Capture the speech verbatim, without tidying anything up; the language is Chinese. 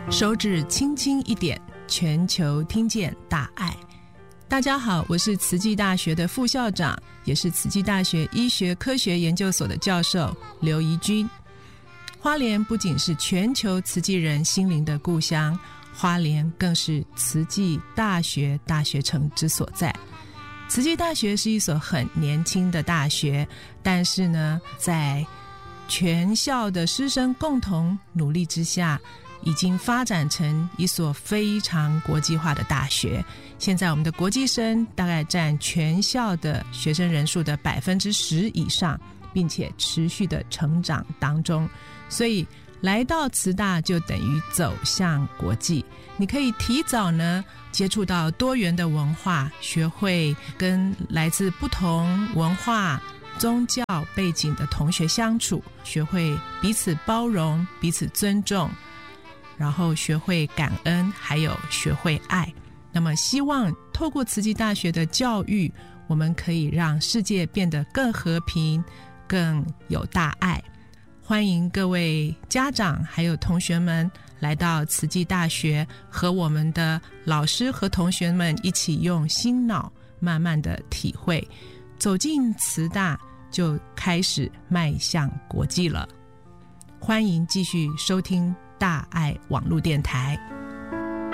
手指轻轻一点，全球听见大爱。大家好，我是慈济大学的副校长，也是慈济大学医学科学研究所的教授刘怡君。花莲不仅是全球慈济人心灵的故乡，花莲更是慈济大学大学城之所在。慈济大学是一所很年轻的大学，但是呢，在全校的师生共同努力之下，已经发展成一所非常国际化的大学。现在我们的国际生大概占全校的学生人数的百分之十以上，并且持续的成长当中。所以来到慈大就等于走向国际，你可以提早呢接触到多元的文化，学会跟来自不同文化宗教背景的同学相处，学会彼此包容，彼此尊重，然后学会感恩，还有学会爱。那么希望透过慈济大学的教育，我们可以让世界变得更和平，更有大爱。欢迎各位家长还有同学们来到慈济大学，和我们的老师和同学们一起用心脑慢慢的体会，走进慈大就开始迈向国际了。欢迎继续收听大爱网络电台。